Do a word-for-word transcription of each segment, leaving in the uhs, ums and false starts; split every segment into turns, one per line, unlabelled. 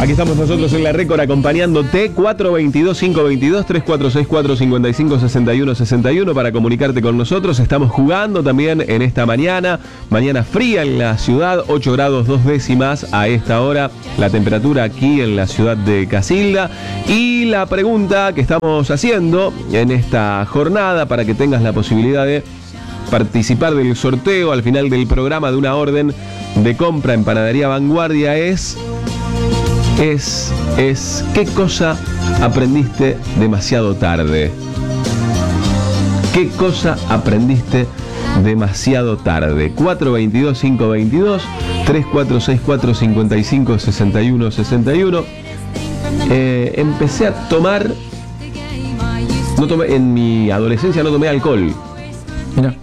Aquí estamos nosotros en la Récord acompañándote. Cuatro dos dos, cinco dos dos, tres cuatro seis cuatro, cinco cinco seis uno seis uno para comunicarte con nosotros. Estamos jugando también en esta mañana. Mañana fría en la ciudad, ocho grados dos décimas a esta hora. La temperatura aquí en la ciudad de Casilda. Y la pregunta que estamos haciendo en esta jornada para que tengas la posibilidad de participar del sorteo al final del programa de una orden de compra en Panadería Vanguardia es... Es, es, ¿qué cosa aprendiste demasiado tarde? ¿Qué cosa aprendiste demasiado tarde? cuatro dos dos, cinco dos dos, tres cuatro seis cuatro, cinco cinco seis uno seis uno. Eh, empecé a tomar... No tomé, en mi adolescencia no tomé alcohol.
Mira.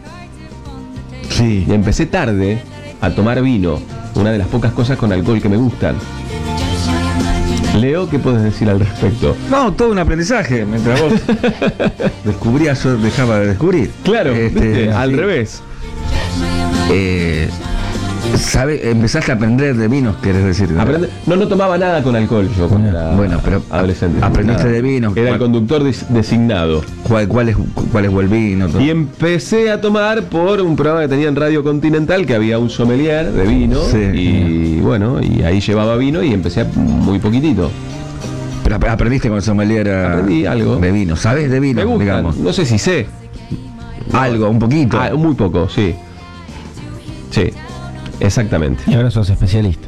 Sí. Y empecé tarde a tomar vino. Una de las pocas cosas con alcohol que me gustan. Leo, ¿qué puedes decir al respecto?
No, todo un aprendizaje. Mientras vos descubrías, yo dejaba de descubrir.
Claro,
este,
al
sí.
revés.
Eh, ¿sabe? Empezaste a aprender de vinos, querés decir.
Aprende... No, no tomaba nada con alcohol yo cuando era
bueno, pero
adolescente.
Aprendiste nada. De vinos.
Era el conductor des- designado.
¿Cuál, cuál, es, ¿Cuál es el vino? Todo.
Y empecé a tomar por un programa que tenía en Radio Continental, que había un sommelier de vino.
Sí,
y yeah. bueno, y ahí llevaba vino y empecé a muy poquitito.
Pero aprendiste con el sommelier a...
Aprendí algo.
De vino. ¿Sabes de vino?
Me gustan.
Digamos.
No sé si sé.
Algo, un poquito.
Ah, muy poco, sí. Sí. Exactamente.
Y ahora sos especialista.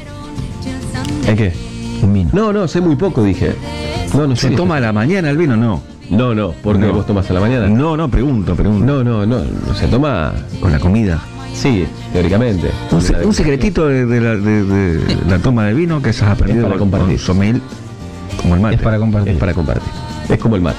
¿En qué?
En vino.
No, no, sé muy poco, dije. No, no
¿Se
sé.
toma a la mañana el vino? No.
No, no, ¿por qué
No.
vos tomás a la mañana?
No, no, pregunto, pregunto.
No, no, no, no se toma.
Con la comida.
Sí, teóricamente.
Un, se- un secretito de, de la, de, de la toma de vino que has aprendido
Es para
con-
compartir.
con sommelier, como el mate.
Es para compartir.
Es para compartir. Es como el mate.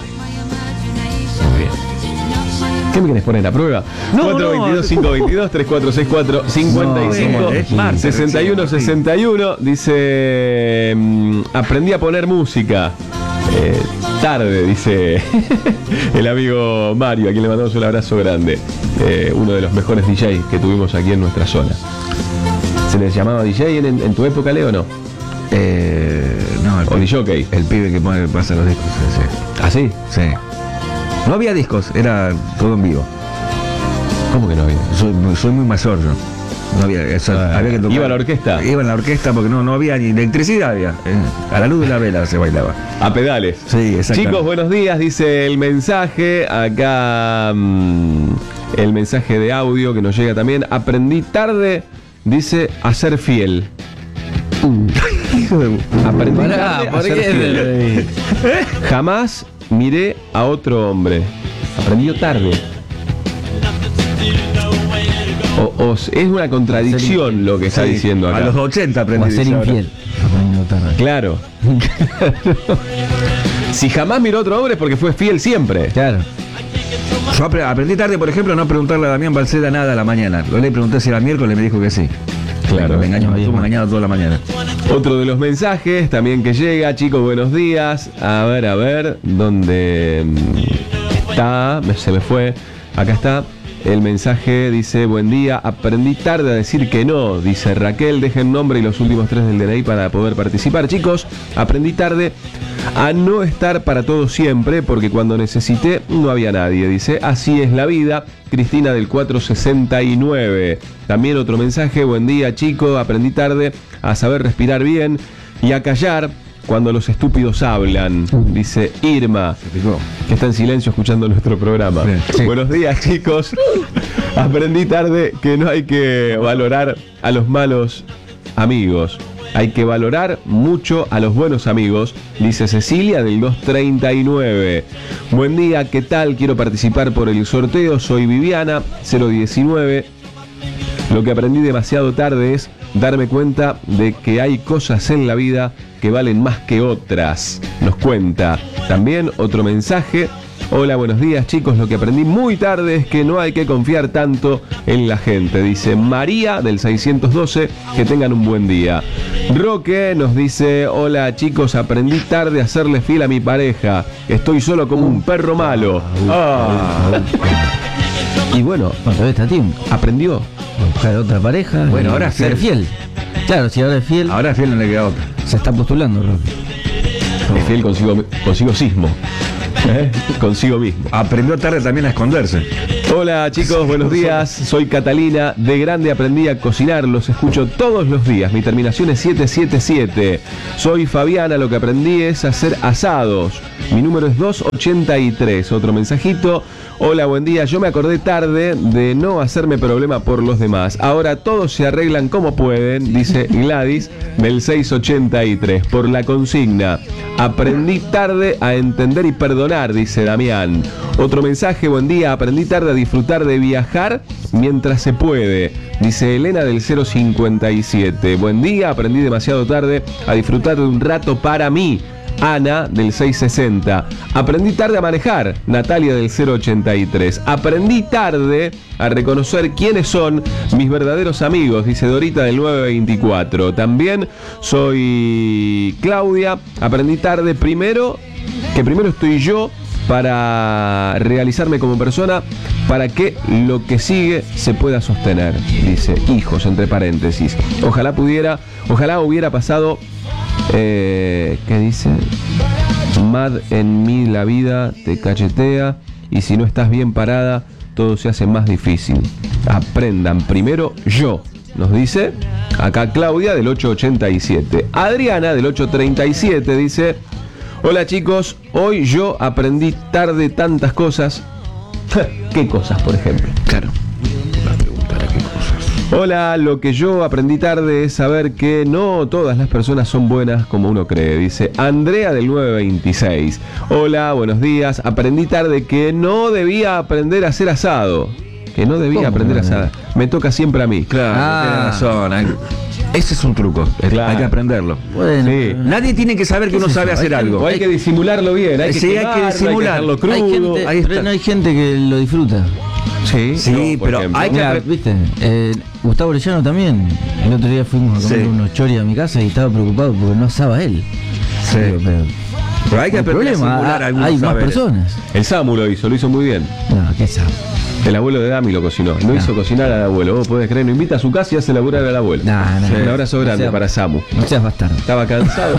Muy bien. ¿Qué me querés poner a prueba?
No,
cuatro dos dos, cinco dos dos, tres cuatro seis cuatro, cinco cinco seis uno seis uno. Dice, mm, aprendí a poner música. Eh, tarde, dice el amigo Mario, a quien le mandamos un abrazo grande. Eh, uno de los mejores D Js que tuvimos aquí en nuestra zona. ¿Se les llamaba D J en, en tu época, Leo, o no?
Eh, no, el,
O D J.
el pibe que pone, pasa los discos. Sí,
¿Ah, sí?
sí. No había discos, era todo en vivo.
¿Cómo que no había?
Soy, soy muy mayor yo. No había, eso,
Ah,
había que tocar.
¿iba a la orquesta?
Iba en la orquesta porque no, no había ni electricidad. Había. Eh, a la luz de la vela se bailaba.
A pedales.
Sí, exacto.
Chicos, buenos días, dice el mensaje. Acá mmm, el mensaje de audio que nos llega también. Aprendí tarde, dice, a ser fiel.
Hijo de...
Aprendí
Pará,
tarde a
¿por
ser
qué?
fiel. Jamás miré a otro hombre. Aprendió tarde. O, o es una contradicción lo que está
Sí,
diciendo acá.
A los ochenta
O
aprendí.
a ser
dice ahora.
infiel. Aprendiendo tarde.
Claro. Si jamás miró a otro hombre es porque fue fiel siempre.
Claro.
Yo apre- aprendí tarde, por ejemplo, no preguntarle a Damián Balceda nada a la mañana. Yo le pregunté si era miércoles y me dijo que sí.
Claro.
Me engañó,
No,
me
bien.
estuvo engañado toda la mañana.
Otro de los mensajes también que llega, chicos, buenos días. A ver, a ver, ¿dónde mm, está? Me- Se me fue. Acá está. El mensaje dice, buen día, aprendí tarde a decir que no, dice Raquel, dejen nombre y los últimos tres del D N I para poder participar. Chicos, aprendí tarde a no estar para todo siempre, porque cuando necesité no había nadie, dice, así es la vida. Cristina del cuatro sesenta y nueve. También otro mensaje, buen día, chicos, aprendí tarde a saber respirar bien y a callar cuando los estúpidos hablan, dice Irma, que está en silencio escuchando nuestro programa.
Bien, sí.
Buenos días, chicos. Aprendí tarde que no hay que valorar a los malos amigos. Hay que valorar mucho a los buenos amigos, dice Cecilia del dos treinta y nueve. Buen día, ¿qué tal? Quiero participar por el sorteo. Soy Viviana, cero diecinueve. Lo que aprendí demasiado tarde es darme cuenta de que hay cosas en la vida que valen más que otras. Nos cuenta también otro mensaje. Hola, buenos días, chicos. Lo que aprendí muy tarde es que no hay que confiar tanto en la gente. Dice María del seiscientos doce. Que tengan un buen día. Roque nos dice, hola, chicos. Aprendí tarde a serle fiel a mi pareja. Estoy solo como un perro malo. Ah. Y bueno,
Bueno, todavía está a tiempo.
aprendió.
Buscar otra pareja.
Bueno,
y
ahora
ser
fiel.
fiel. Claro, si ahora es fiel,
Ahora es fiel, no le queda otra.
se está postulando, Rocky.
Es fiel consigo, consigo sismo. ¿Eh? Consigo mismo.
Aprendió tarde también a esconderse.
Hola chicos, buenos días. Soy Catalina. De grande aprendí a cocinar. Los escucho todos los días. Mi terminación es siete siete siete. Soy Fabiana. Lo que aprendí es hacer asados. Mi número es doscientos ochenta y tres. Otro mensajito. Hola, buen día. Yo me acordé tarde de no hacerme problema por los demás. Ahora todos se arreglan como pueden, dice Gladys del seiscientos ochenta y tres. Por la consigna. Aprendí tarde a entender y perdonar, dice Damián. Otro mensaje, buen día. Aprendí tarde a disfrutar de viajar mientras se puede, dice Elena del cero cincuenta y siete. Buen día, aprendí demasiado tarde a disfrutar de un rato para mí. Ana del seiscientos sesenta. Aprendí tarde a manejar. Natalia del cero ochenta y tres. Aprendí tarde a reconocer quiénes son mis verdaderos amigos, dice Dorita del novecientos veinticuatro. También soy Claudia. Aprendí tarde primero, que primero estoy yo para realizarme como persona, para que lo que sigue se pueda sostener, dice hijos entre paréntesis. Ojalá pudiera, ojalá hubiera pasado. Eh, ¿Qué dice? Mad en mí la vida te cachetea y si no estás bien parada todo se hace más difícil. Aprendan primero yo, nos dice acá Claudia del ochocientos ochenta y siete. Adriana del ochocientos treinta y siete dice: hola chicos, hoy yo aprendí tarde tantas cosas. ¿Qué cosas, por ejemplo?
Claro. La pregunta era qué cosas.
Hola, lo que yo aprendí tarde es saber que no todas las personas son buenas como uno cree, dice Andrea del novecientos veintiséis. Hola, buenos días. Aprendí tarde que no debía aprender a hacer asado. Que no debía
¿Cómo
aprender a
no?
hacer. Me toca siempre a mí.
Claro,
Ah.
tiene razón. Hay- Ese es un truco.
Claro.
Hay que aprenderlo.
Bueno,
Sí.
Nadie tiene que saber que
¿Qué
uno
es
sabe
eso?
hacer
Hay
algo.
O hay que disimularlo bien, hay que
Sí, hay que
quemarlo,
disimular.
Hay que dejarlo
hay
crudo.
gente,
ahí está.
pero no hay gente que lo disfruta.
Sí,
Sí,
no, por
pero
ejemplo.
hay que-
Mirá, viste, eh, Gustavo Orellano también. El otro día fuimos a comer
Sí.
unos choris a mi casa y estaba preocupado porque no asaba él.
Sí.
Digo, pero
Pero hay que
el
aprender a
problema,
simular
ha-
algunos
hay más
saberes.
personas.
El Samu lo hizo, lo hizo muy bien.
No, qué sabe.
El abuelo de Dami lo cocinó. No,
No.
hizo cocinar al abuelo. Vos podés creer, lo invita a su casa y hace laburar al abuelo.
No, no,
Sí.
no.
Un abrazo
No
grande
sea-
para Samu.
No seas bastardo.
Estaba cansado.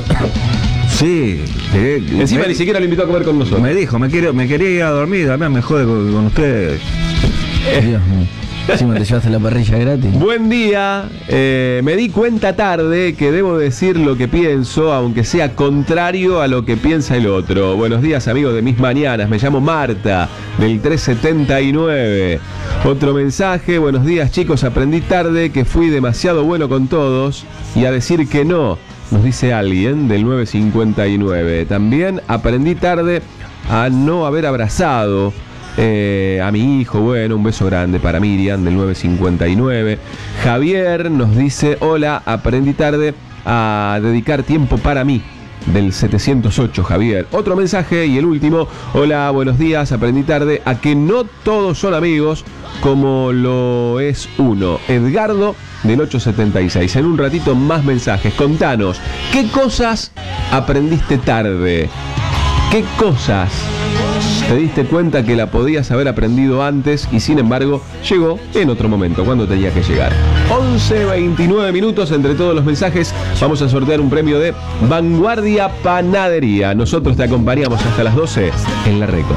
Sí. eh,
Encima
me,
ni siquiera lo invitó a comer con nosotros.
me dijo, me, quiero, me quería ir a dormir, además me jode con, con ustedes.
Dios mío. Encima te llevaste la parrilla gratis.
Buen día, eh, me di cuenta tarde que debo decir lo que pienso, aunque sea contrario a lo que piensa el otro. Buenos días amigos de mis mañanas, me llamo Marta, del trescientos setenta y nueve. Otro mensaje, buenos días chicos, aprendí tarde que fui demasiado bueno con todos y a decir que no, nos dice alguien del novecientos cincuenta y nueve. También aprendí tarde a no haber abrazado Eh, a mi hijo, bueno, un beso grande para Miriam del novecientos cincuenta y nueve. Javier nos dice: hola, aprendí tarde a dedicar tiempo para mí, del setecientos ocho, Javier. Otro mensaje y el último: hola, buenos días, aprendí tarde a que no todos son amigos como lo es uno. Edgardo del ochocientos setenta y seis. En un ratito más mensajes. Contanos, ¿qué cosas aprendiste tarde? ¿Qué cosas te diste cuenta que la podías haber aprendido antes y sin embargo llegó en otro momento, cuando tenía que llegar? once veintinueve minutos, entre todos los mensajes vamos a sortear un premio de Vanguardia Panadería. Nosotros te acompañamos hasta las doce en La Reco.